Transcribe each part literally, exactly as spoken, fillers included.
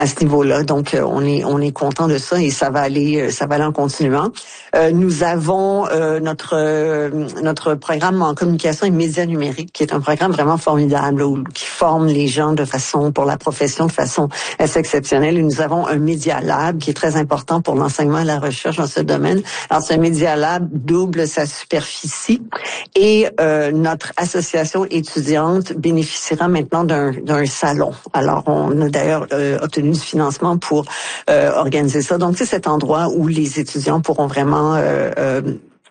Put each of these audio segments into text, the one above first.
à ce niveau-là. Donc, euh, on est on est content de ça et ça va aller ça va aller en continuant. Euh, nous avons euh, notre euh, notre programme en communication et médias numériques, qui est un programme vraiment formidable où, qui forme les gens de façon pour la profession de façon assez exceptionnelle. Et nous avons un Media Lab qui est très important pour l'enseignement et la recherche dans ce domaine. Alors, ce Media Lab double sa superficie et euh, notre association étudiante bénéficiera maintenant d'un d'un salon. Alors, on a d'ailleurs euh, obtenu du financement pour euh, organiser ça. Donc, c'est cet endroit où les étudiants pourront vraiment euh, euh,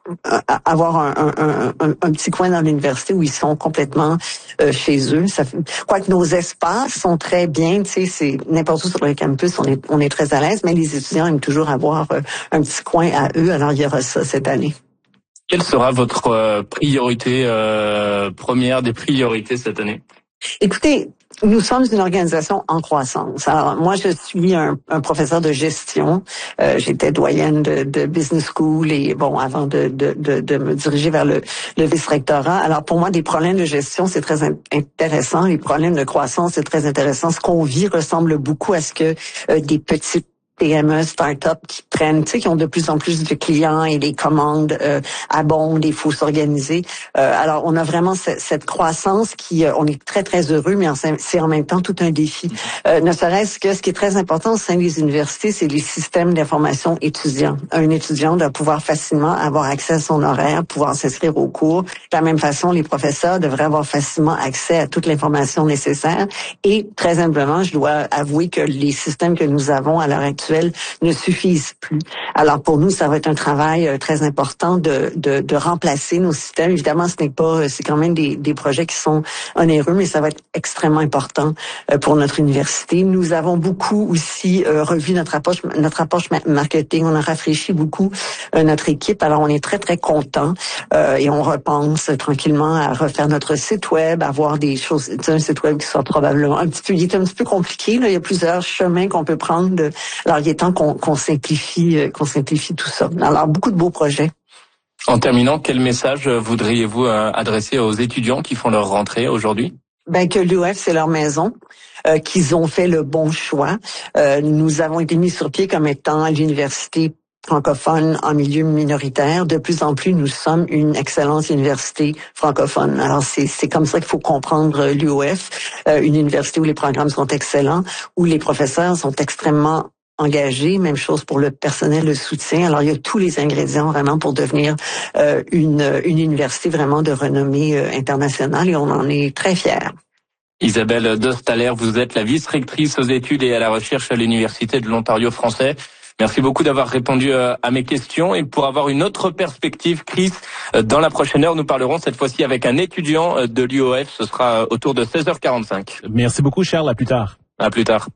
avoir un, un, un, un petit coin dans l'université où ils sont complètement euh, chez eux. Ça fait, quoique nos espaces sont très bien, tu sais, c'est n'importe où sur le campus, on est on est très à l'aise, mais les étudiants aiment toujours avoir euh, un petit coin à eux. Alors, il y aura ça cette année. Quelle sera votre euh, priorité euh, première des priorités cette année? Écoutez, nous sommes une organisation en croissance. Alors, moi, je suis un, un professeur de gestion. Euh, j'étais doyenne de, de business school et bon, avant de, de, de, de me diriger vers le, le vice-rectorat. Alors, pour moi, des problèmes de gestion, c'est très in- intéressant. Les problèmes de croissance, c'est très intéressant. Ce qu'on vit ressemble beaucoup à ce que euh, des petites P M E, start-up qui prennent, tu sais, qui ont de plus en plus de clients et les commandes euh, abondent, il faut s'organiser. Euh, alors, on a vraiment ce, cette croissance qui, euh, on est très, très heureux, mais en, c'est en même temps tout un défi. Euh, ne serait-ce que ce qui est très important au sein des universités, c'est les systèmes d'information étudiants. Un étudiant doit pouvoir facilement avoir accès à son horaire, pouvoir s'inscrire aux cours. De la même façon, les professeurs devraient avoir facilement accès à toute l'information nécessaire. Et très humblement, je dois avouer que les systèmes que nous avons à l'heure actuelle ne suffisent plus. Alors pour nous, ça va être un travail euh, très important de, de, de remplacer nos systèmes. Évidemment, ce n'est pas, c'est quand même des, des projets qui sont onéreux, mais ça va être extrêmement important euh, pour notre université. Nous avons beaucoup aussi euh, revu notre approche, notre approche marketing. On a rafraîchi beaucoup euh, notre équipe. Alors on est très très content euh, et on repense tranquillement à refaire notre site web, à avoir des choses, un site web qui soit probablement un petit peu, il est un petit peu compliqué. Là, il y a plusieurs chemins qu'on peut prendre. De, alors il est temps qu'on, qu'on simplifie, qu'on simplifie tout ça. Alors beaucoup de beaux projets. En terminant, quel message voudriez-vous euh, adresser aux étudiants qui font leur rentrée aujourd'hui? Ben que l'U O F c'est leur maison, euh, qu'ils ont fait le bon choix. Euh, nous avons été mis sur pied comme étant l'université francophone en milieu minoritaire. De plus en plus, nous sommes une excellente université francophone. Alors c'est c'est comme ça qu'il faut comprendre l'U O F, euh, une université où les programmes sont excellents, où les professeurs sont extrêmement engagés, même chose pour le personnel de soutien. Alors, il y a tous les ingrédients vraiment pour devenir euh, une, une université vraiment de renommée euh, internationale et on en est très fiers. Isabelle Dostaler, vous êtes la vice-rectrice aux études et à la recherche à l'Université de l'Ontario français. Merci beaucoup d'avoir répondu à mes questions. Et pour avoir une autre perspective, Chris, dans la prochaine heure, nous parlerons cette fois-ci avec un étudiant de l'U O F. Ce sera autour de seize heures quarante-cinq. Merci beaucoup, Charles. À plus tard. À plus tard.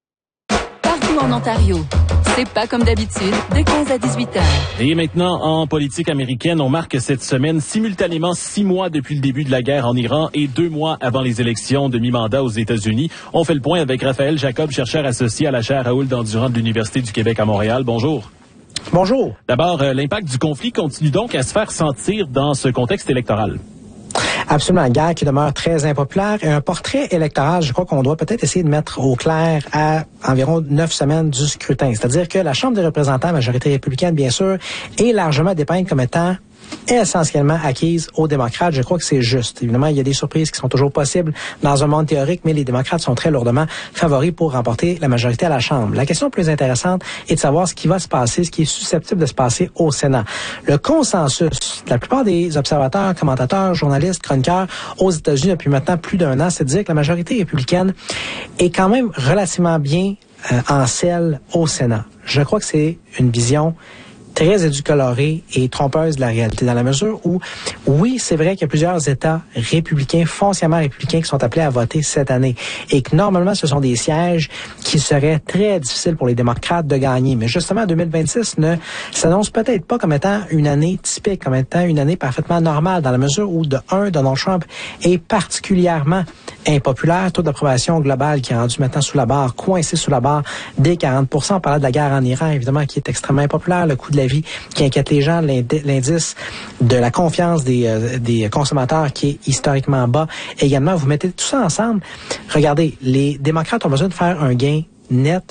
En Ontario. C'est pas comme d'habitude, de quinze à dix-huit heures. Et maintenant, en politique américaine, on marque cette semaine simultanément six mois depuis le début de la guerre en Iran et deux mois avant les élections de mi-mandat aux États-Unis. On fait le point avec Raphaël Jacob, chercheur associé à la chaire Raoul Dandurand de l'Université du Québec à Montréal. Bonjour. Bonjour. D'abord, euh, l'impact du conflit continue donc à se faire sentir dans ce contexte électoral. Absolument, une guerre qui demeure très impopulaire et un portrait électoral, je crois qu'on doit peut-être essayer de mettre au clair à environ neuf semaines du scrutin. C'est-à-dire que la Chambre des représentants, majorité républicaine bien sûr, est largement dépeinte comme étant essentiellement acquise aux démocrates. Je crois que c'est juste. Évidemment, il y a des surprises qui sont toujours possibles dans un monde théorique, mais les démocrates sont très lourdement favoris pour remporter la majorité à la Chambre. La question plus intéressante est de savoir ce qui va se passer, ce qui est susceptible de se passer au Sénat. Le consensus de la plupart des observateurs, commentateurs, journalistes, chroniqueurs aux États-Unis depuis maintenant plus d'un an, c'est de dire que la majorité républicaine est quand même relativement bien euh, en selle au Sénat. Je crois que c'est une vision très édulcorée et trompeuse de la réalité, dans la mesure où, oui, c'est vrai qu'il y a plusieurs États républicains, foncièrement républicains, qui sont appelés à voter cette année, et que normalement, ce sont des sièges qui seraient très difficiles pour les démocrates de gagner. Mais justement, deux mille vingt-six ne s'annonce peut-être pas comme étant une année typique, comme étant une année parfaitement normale, dans la mesure où, de un, Donald Trump est particulièrement impopulaire, taux d'approbation global qui est rendu maintenant sous la barre, coincé sous la barre des quarante pour cent. On parlait de la guerre en Iran, évidemment, qui est extrêmement impopulaire, le coût de la vie qui inquiète les gens, l'indice de la confiance des, euh, des consommateurs qui est historiquement bas. Également, vous mettez tout ça ensemble. Regardez, les démocrates ont besoin de faire un gain net